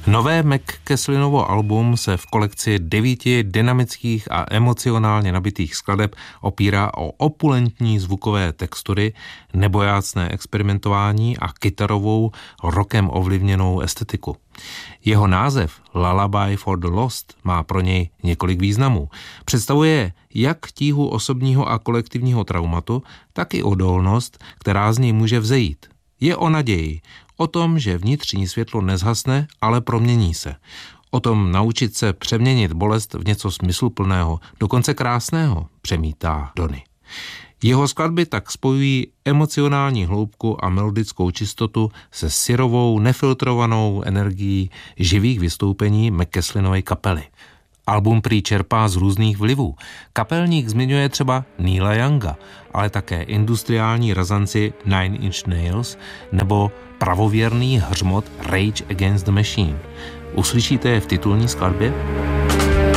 Nové McCaslinovo album se v kolekci 9 dynamických a emocionálně nabitých skladeb opírá o opulentní zvukové textury, nebojácné experimentování a kytarovou rockem ovlivněnou estetiku. Jeho název Lullaby for the Lost má pro něj několik významů. Představuje jak tíhu osobního a kolektivního traumatu, tak i odolnost, která z něj může vzejít. Je o naději, o tom, že vnitřní světlo nezhasne, ale promění se. O tom naučit se přeměnit bolest v něco smysluplného, dokonce krásného, přemítá Donny. Jeho skladby tak spojují emocionální hloubku a melodickou čistotu se syrovou, nefiltrovanou energií živých vystoupení McCaslinovy kapely. Album prý čerpá z různých vlivů. Kapelník zmiňuje třeba Neila Younga, ale také industriální razanci Nine Inch Nails nebo pravověrný hřmot Rage Against the Machine. Uslyšíte je v titulní skladbě?